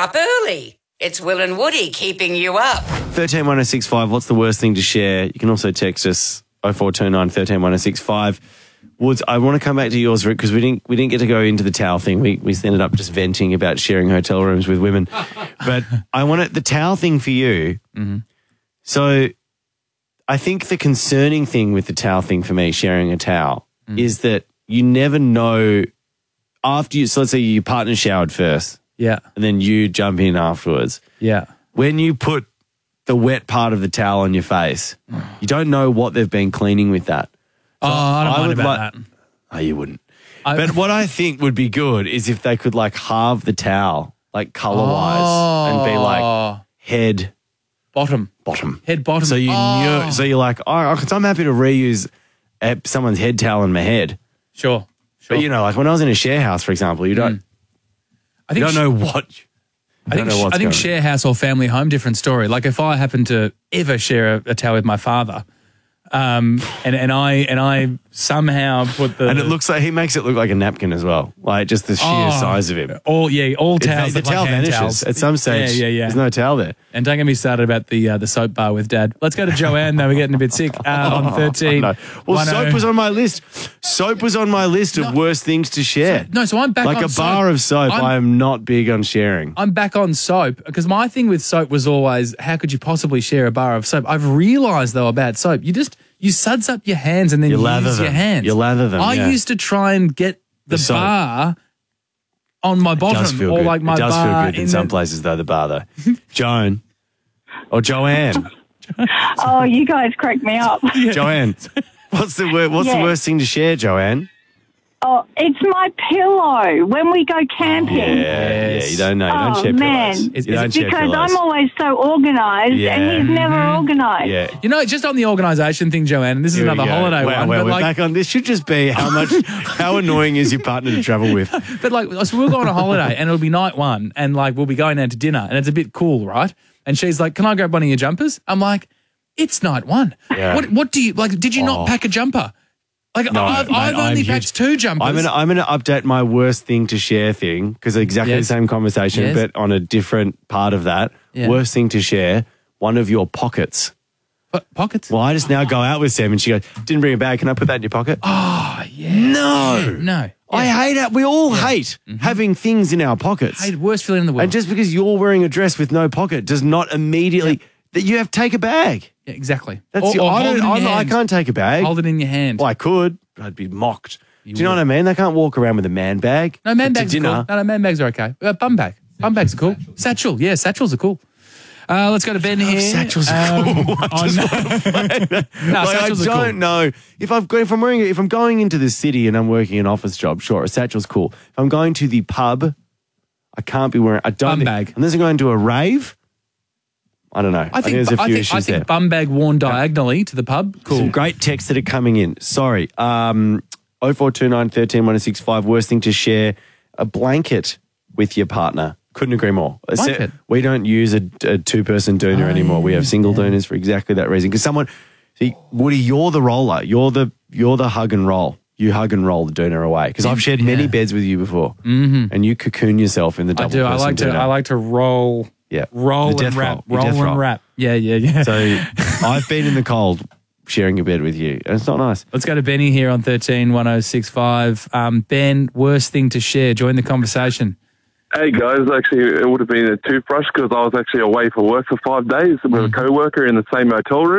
up early. It's Will and Woody keeping you up. 131065, what's the worst thing to share? You can also text us 0429 131065. Woods, I want to come back to yours because we didn't get to go into the towel thing. We ended up just venting about sharing hotel rooms with women. But I want the towel thing for you. Mm-hmm. So I think the concerning thing with the towel thing for me, sharing a towel, is that you never know after you, so let's say your partner showered first. Yeah. And then you jump in afterwards. Yeah. When you put the wet part of the towel on your face, you don't know what they've been cleaning with that. So I don't mind about that. Oh, you wouldn't. But what I think would be good is if they could like halve the towel, like colour-wise, and be like head, bottom. Head, bottom. So you knew. So you're like, oh, because I'm happy to reuse someone's head towel on my head. Sure. But you know, like when I was in a share house, for example, you don't. I think you don't know what. I think share house or family home, different story. Like if I happen to ever share a towel with my father, and I somehow put the and it looks like he makes it look like a napkin as well, like just the sheer size of him. All towels. The towel vanishes towels. at some stage. Yeah. There's no towel there. And don't get me started about the soap bar with Dad. Let's go to Joanne. Though we're getting a bit sick on 13. No. Well, soap was on my list. Soap was on my list of worst things to share. So I'm back like on a soap. bar of soap. I am not big on sharing. I'm back on soap because my thing with soap was always, how could you possibly share a bar of soap? I've realised though about soap, you suds up your hands and then you use your hands. You lather them. I used to try and get the bar on my bottom. It does feel or good. like my it does bar feel good in some places though, the bar though. Joan. Or Joanne. Oh, you guys crack me up. Joanne, what's the worst thing to share, Joanne? Oh, it's my pillow when we go camping. Yeah, you don't know. You don't share pillows. Because I'm always so organised and he's never organised. Yeah. You know, just on the organisation thing, Joanne, and this is another holiday one. We're but back on. This should just be how annoying is your partner to travel with? But like, so we'll go on a holiday and it'll be night one and like we'll be going out to dinner and it's a bit cool, right? And she's like, can I grab one of your jumpers? I'm like, it's night one. Yeah. What do you, like, did you not pack a jumper? Like, No, I've only packed 2 jumpers. I'm going to update my worst thing to share thing because exactly the same conversation, but on a different part of that. Yeah. Worst thing to share, one of your pockets. Pockets? Well, I just now go out with Sam and she goes, didn't bring a bag. Can I put that in your pocket? Oh, yeah. No. No. I hate it. We all hate having things in our pockets. Worst feeling in the world. And just because you're wearing a dress with no pocket does not immediately that you have to take a bag. Yeah, exactly. That's I can't take a bag. Hold it in your hand. Well, I could, but I'd be mocked. Do you know what I mean? They can't walk around with a man bag. No, man bags to are dinner. cool. No, man bags are okay. Bum bag. Bum bags are cool. Satchel. Yeah, satchels are cool. Let's go to Ben here. Satchels are cool. I don't know if I'm going into the city and I'm working an office job. Sure, a satchel's cool. If I'm going to the pub, I can't be wearing. Bum bag. Unless I'm going to a rave. I don't know. I think there's a few issues there. Bum bag worn diagonally to the pub. Cool. Some great texts that are coming in. Sorry. 0429 131065. Worst thing to share, a blanket with your partner. Couldn't agree more. Blanket? We don't use a 2-person doona anymore. We have single doonas for exactly that reason. Because Woody, you're the roller. You're the hug and roll. You hug and roll the doona away. Because I've shared many beds with you before. Mm-hmm. And you cocoon yourself in the double person doona. I like to roll. Yeah. Roll and wrap. Roll and wrap. Yeah. So I've been in the cold sharing a bed with you, and it's not nice. Let's go to Benny here on 131065. Ben, worst thing to share. Join the conversation. Hey guys, actually it would have been a toothbrush because I was actually away for work for 5 days with a co-worker in the same hotel room.